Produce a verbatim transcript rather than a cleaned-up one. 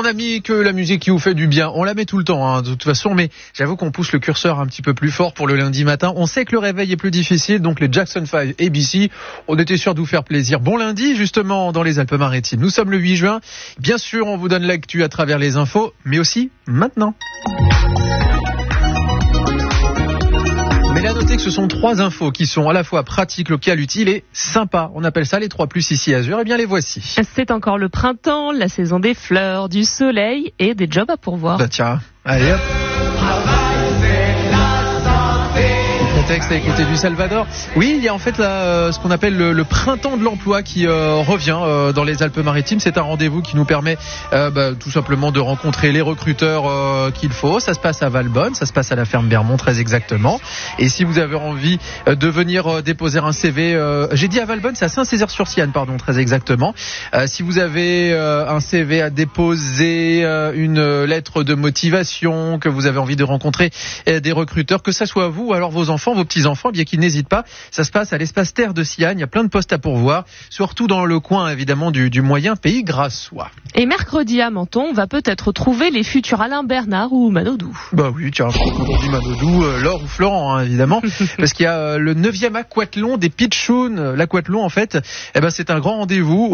ami, que la musique qui vous fait du bien, on la met tout le temps, hein, de toute façon, mais j'avoue qu'on pousse le curseur un petit peu plus fort pour le lundi matin. On sait que le réveil est plus difficile, donc les Jackson five A B C, on était sûr de vous faire plaisir. Bon lundi, justement, dans les Alpes-Maritimes. Nous sommes le huit juin. Bien sûr, on vous donne l'actu à travers les infos, mais aussi maintenant. Mais là, notez que ce sont trois infos qui sont à la fois pratiques, locales, utiles et sympas. On appelle ça les trois plus ici à Azur. Eh bien, les voici. C'est encore le printemps, la saison des fleurs, du soleil et des jobs à pourvoir. Bah tiens, allez hop. Texte à écouter du Salvador. Oui, il y a en fait là, euh, ce qu'on appelle le, le printemps de l'emploi qui euh, revient euh, dans les Alpes-Maritimes. C'est un rendez-vous qui nous permet euh, bah, tout simplement de rencontrer les recruteurs euh, qu'il faut. Ça se passe à Valbonne, ça se passe à la ferme Bermond très exactement. Et si vous avez envie euh, de venir euh, déposer un C V, euh, j'ai dit à Valbonne, c'est à Saint-Césaire-sur-Sienne, pardon, très exactement. Euh, si vous avez euh, un C V à déposer, euh, une lettre de motivation, que vous avez envie de rencontrer euh, des recruteurs, que ça soit vous ou alors vos enfants, vos petits-enfants, bien qu'ils n'hésitent pas. Ça se passe à l'espace Terre de Siagne. Il y a plein de postes à pourvoir, surtout dans le coin, évidemment, du, du moyen pays grassois. Et mercredi à Menton, on va peut-être trouver les futurs Alain Bernard ou Manodou. Bah oui, tiens, aujourd'hui Manodou, euh, Laure ou Florent, hein, évidemment. Parce qu'il y a euh, le neuvième aquathlon des Pitchouns. L'aquathlon, en fait, eh ben, c'est un grand rendez-vous